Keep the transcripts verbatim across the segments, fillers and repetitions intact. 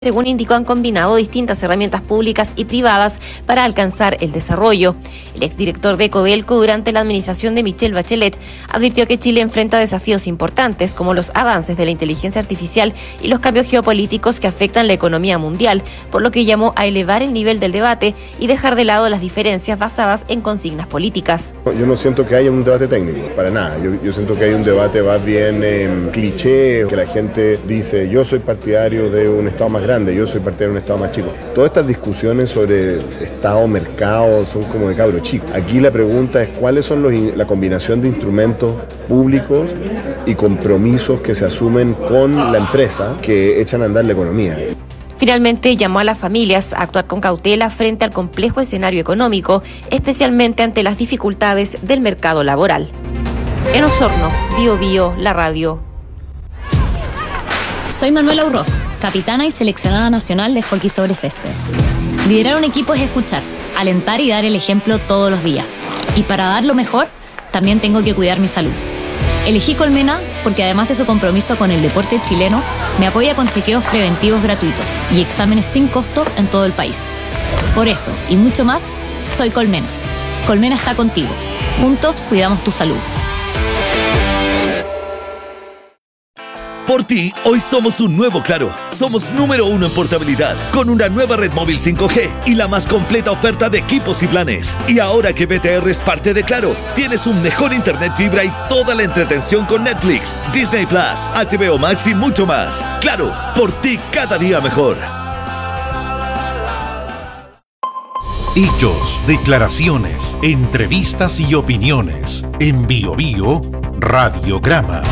Según indicó, han combinado distintas herramientas públicas y privadas para alcanzar el desarrollo. El exdirector de Codelco durante la administración de Michelle Bachelet advirtió que Chile enfrenta desafíos importantes como los avances de la inteligencia artificial y los cambios geopolíticos que afectan la economía mundial, por lo que llamó a elevar el nivel del debate y dejar de lado las diferencias basadas en consignas políticas. Yo no siento que haya un debate técnico, para nada. Yo, yo siento que hay un debate más bien eh, cliché, que la gente dice yo soy partidario de un Estado más grande. Grande, yo soy partidario de un Estado más chico. Todas estas discusiones sobre Estado, mercado, son como de cabro chico. Aquí la pregunta es cuáles son los, la combinación de instrumentos públicos y compromisos que se asumen con la empresa que echan a andar la economía. Finalmente, llamó a las familias a actuar con cautela frente al complejo escenario económico, especialmente ante las dificultades del mercado laboral. En Osorno, Bio Bio, la radio. Soy Manuela Urroz, capitana y seleccionada nacional de hockey sobre césped. Liderar un equipo es escuchar, alentar y dar el ejemplo todos los días. Y para dar lo mejor, también tengo que cuidar mi salud. Elegí Colmena porque además de su compromiso con el deporte chileno, me apoya con chequeos preventivos gratuitos y exámenes sin costo en todo el país. Por eso, y mucho más, soy Colmena. Colmena está contigo. Juntos cuidamos tu salud. Por ti, hoy somos un nuevo Claro. Somos número uno en portabilidad, con una nueva red móvil cinco G y la más completa oferta de equipos y planes. Y ahora que B T R es parte de Claro, tienes un mejor internet fibra y toda la entretención con Netflix, Disney Plus, H B O Max y mucho más. Claro, por ti cada día mejor. Hechos, declaraciones, entrevistas y opiniones. En Bio Bio, Radiograma.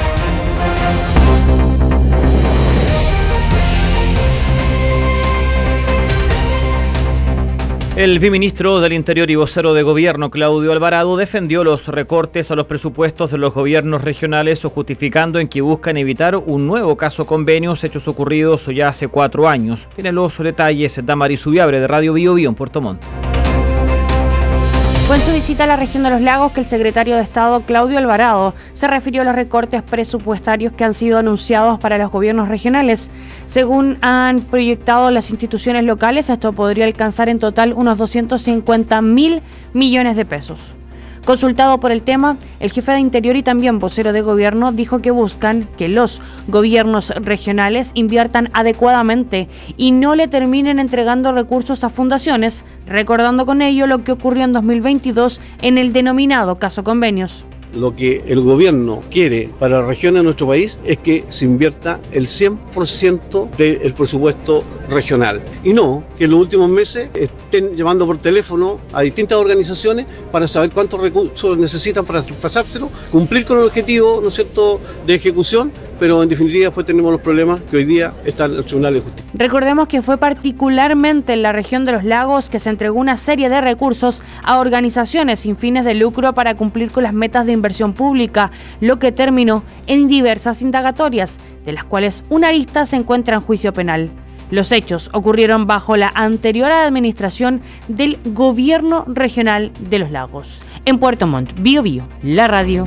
El viceministro del Interior y vocero de Gobierno, Claudio Alvarado, defendió los recortes a los presupuestos de los gobiernos regionales, justificando en que buscan evitar un nuevo caso convenios, hechos ocurridos ya hace cuatro años. Tiene los detalles Damaris Ubiabre de Radio Bio Bio en Puerto Montt. Fue en su visita a la región de los lagos que el secretario de Estado, Claudio Alvarado, se refirió a los recortes presupuestarios que han sido anunciados para los gobiernos regionales. Según han proyectado las instituciones locales, esto podría alcanzar en total unos doscientos cincuenta mil millones de pesos. Consultado por el tema, el jefe de Interior y también vocero de Gobierno dijo que buscan que los gobiernos regionales inviertan adecuadamente y no le terminen entregando recursos a fundaciones, recordando con ello lo que ocurrió en dos mil veintidós en el denominado caso convenios. Lo que el gobierno quiere para la región de nuestro país es que se invierta el cien por ciento del presupuesto regional y no que en los últimos meses estén llamando por teléfono a distintas organizaciones para saber cuántos recursos necesitan para traspasárselo, cumplir con el objetivo, ¿no es cierto?, de ejecución, pero en definitiva después tenemos los problemas que hoy día están en el Tribunal de Justicia. Recordemos que fue particularmente en la región de los lagos que se entregó una serie de recursos a organizaciones sin fines de lucro para cumplir con las metas de inversión pública, lo que terminó en diversas indagatorias, de las cuales una arista se encuentra en juicio penal. Los hechos ocurrieron bajo la anterior administración del Gobierno Regional de los Lagos. En Puerto Montt, Bio Bio, la radio.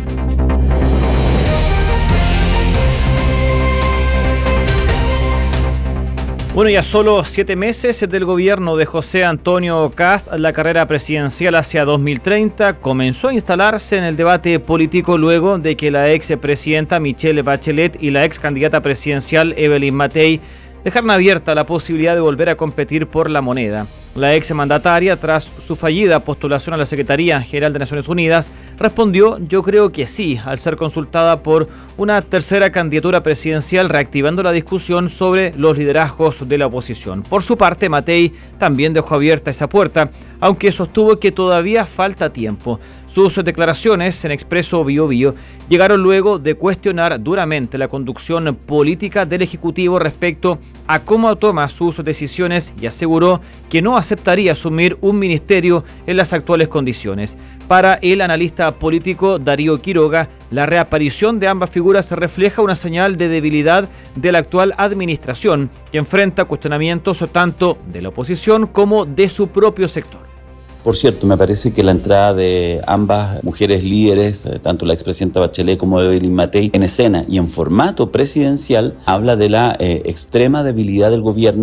Bueno, ya solo siete meses del gobierno de José Antonio Kast, la carrera presidencial hacia dos mil treinta comenzó a instalarse en el debate político luego de que la ex presidenta Michelle Bachelet y la ex candidata presidencial Evelyn Matei dejaron abierta la posibilidad de volver a competir por la moneda. La ex mandataria, tras su fallida postulación a la Secretaría General de Naciones Unidas, respondió yo creo que sí, al ser consultada por una tercera candidatura presidencial, reactivando la discusión sobre los liderazgos de la oposición. Por su parte, Matei también dejó abierta esa puerta, aunque sostuvo que todavía falta tiempo. Sus declaraciones en Expreso Bio Bio llegaron luego de cuestionar duramente la conducción política del Ejecutivo respecto a cómo toma sus decisiones y aseguró que no aceptaría asumir un ministerio en las actuales condiciones. Para el analista político Darío Quiroga, la reaparición de ambas figuras refleja una señal de debilidad de la actual administración, que enfrenta cuestionamientos tanto de la oposición como de su propio sector. Por cierto, me parece que la entrada de ambas mujeres líderes, tanto la expresidenta Bachelet como Evelyn Matei, en escena y en formato presidencial, habla de la eh, extrema debilidad del gobierno